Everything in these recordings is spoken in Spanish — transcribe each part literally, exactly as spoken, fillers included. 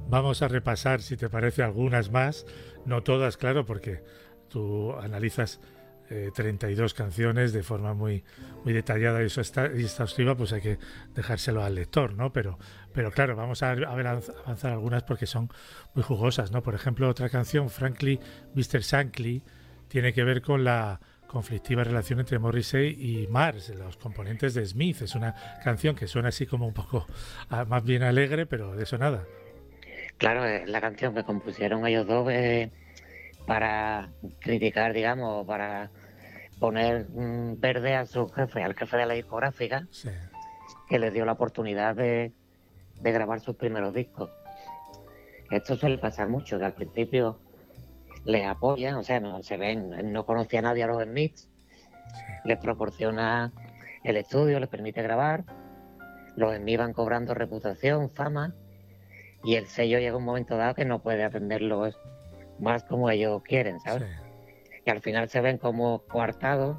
vamos a repasar, si te parece, algunas más, no todas, claro, porque tú analizas eh, treinta y dos canciones de forma muy muy detallada y eso está y exhaustiva, pues hay que dejárselo al lector, ¿no? Pero pero claro, vamos a, a ver avanzar algunas porque son muy jugosas, ¿no? Por ejemplo, otra canción, Frankly, mister Shankly, tiene que ver con la conflictiva relación entre Morrissey y Mars, los componentes de Smith. Es una canción que suena así como un poco ah, más bien alegre, pero de eso nada. Claro, es la canción que compusieron ellos dos eh, para criticar, digamos, para poner mm, verde a su jefe, al jefe de la discográfica, Sí, que les dio la oportunidad de, de grabar sus primeros discos. Esto suele pasar mucho, que al principio les apoyan, o sea, no se ven, no conocía a nadie a los Smiths, sí, les proporciona el estudio, les permite grabar, los Smiths van cobrando reputación, fama, y el sello llega un momento dado que no puede atenderlos más como ellos quieren, sí, ¿sabes? Y al final se ven como coartados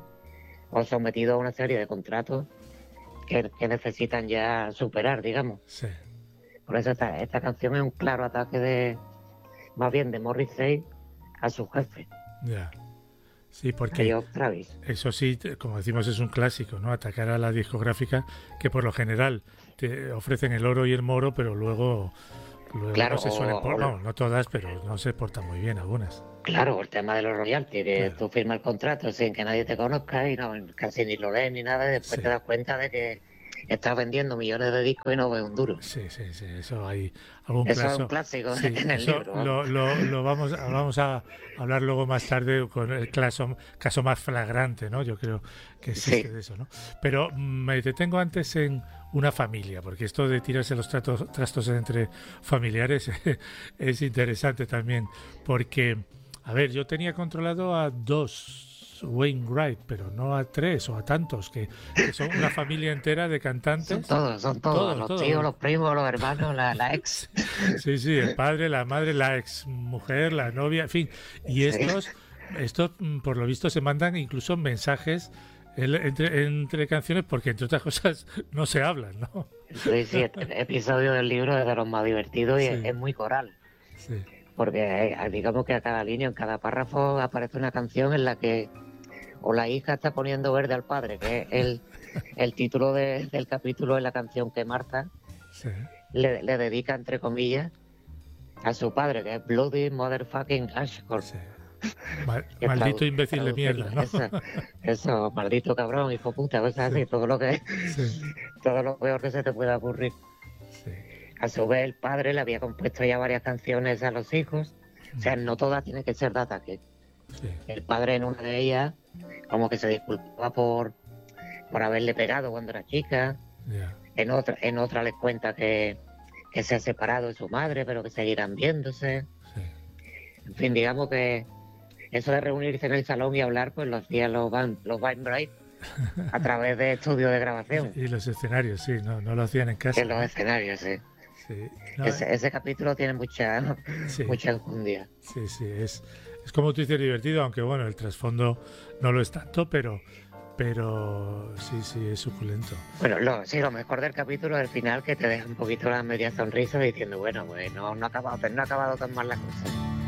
o sometidos a una serie de contratos que, que necesitan ya superar, digamos. sí, Por eso esta, esta canción es un claro ataque de, más bien de Morrissey a su jefe, ya. Sí, a porque Geoff Travis. eso sí, te- como decimos, es un clásico, ¿no? Atacar a la discográfica que por lo general te ofrecen el oro y el moro, pero luego luego no Claro, se suelen, o, por, o vamos, no todas, pero no se portan muy bien algunas. claro, el tema de los royalties, que Claro, tú firmas el contrato sin que nadie te conozca y no, casi ni lo lees ni nada, y después sí, te das cuenta de que estás vendiendo millones de discos y no ves un duro. sí, sí, sí, eso hay algún Eso es un caso. clásico Sí, en el eso libro, vamos. lo, lo, lo vamos, vamos a hablar luego más tarde con el caso, caso más flagrante, ¿no? Yo creo que existe Sí, de eso, ¿no? Pero mm, me detengo antes en una familia, porque esto de tirarse los tratos, trastos entre familiares es interesante también, porque, a ver, yo tenía controlado a dos Wainwright, pero no a tres o a tantos, que, que son una familia entera de son cantantes. todos, son todos, Todo, los tíos, todo. los primos, los hermanos, la, la ex. Sí, sí, el padre, la madre, la ex mujer, la novia, en fin. Y Sí, estos, estos mm, por lo visto, se mandan incluso mensajes el- entre, entre canciones porque, entre otras cosas, no se hablan, ¿no? sí, sí, este episodio del libro es de los más divertidos y es, Sí, es muy coral. sí, Porque eh, digamos que a cada línea, en cada párrafo aparece una canción en la que o la hija está poniendo verde al padre, que es el, el título de- del capítulo es la canción que Marta sí, le, le dedica, entre comillas, a su padre, que es Bloody Motherfucking Ashford. sí. Ma- Que maldito tradu- imbécil de traducirlo, mierda, ¿no? eso, eso, maldito cabrón, hijo puta, cosas Sí, así, todo lo que, sí, todo lo peor que se te pueda ocurrir. sí, A su vez, el padre le había compuesto ya varias canciones a los hijos, o sea, no todas tienen que ser de ataque. sí, El padre en una de ellas, como que se disculpaba por, por haberle pegado cuando era chica, ya, en otra, en otra les cuenta que, que se ha separado de su madre, pero que seguirán viéndose. sí. En fin, digamos que eso de reunirse en el salón y hablar, pues lo hacían los Van, los Van Bright a través de estudios de grabación, Y, y los escenarios, sí, no, no lo hacían en casa, en los ¿no? escenarios, sí. Sí, no, eh, Ese, ese capítulo tiene mucha, sí. mucha enjundia. Sí, sí, es, es como tú dices divertido, aunque bueno, el trasfondo no lo es tanto, pero, pero sí, sí, es suculento. Bueno, lo, sí, lo mejor del capítulo es el final, que te deja un poquito la media sonrisa diciendo, bueno, pues no, no, ha acabado, no ha acabado tan mal la cosa.